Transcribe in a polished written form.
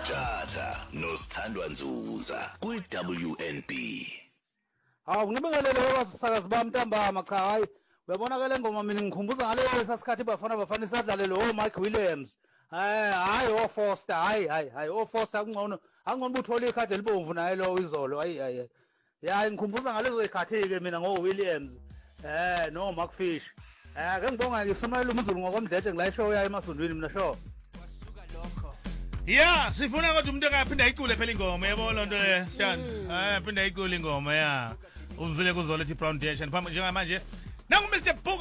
Tata nosithandwa Nzuza kwi-WNB. Ngibingelele abasakazi bami ntambama cha hayi uyabona le ngoma mina ngikhumbuza ngalesa sikhathi bafana isadlale lo Mike Williams. Hayi o Foster hayi o Foster angcono ubuthola ikhadi elibomvu naye lo izolo hayi. Ya ngikhumbuza ngalezo ikhathi ke mina ngo Williams. No Mark Fish. Ke ngibonga ngishumayela umZulu ngokwamdlete ngila show yayo emasondweni mina show. Yeah, sifuna ukuthi umuntu engaphinda ayicule phela ingoma yabo lonto le siyani. Phinda ayicule ingoma ya. Uzile kuzoletha iBrown Dash and njengamanje nangu Mr. Boga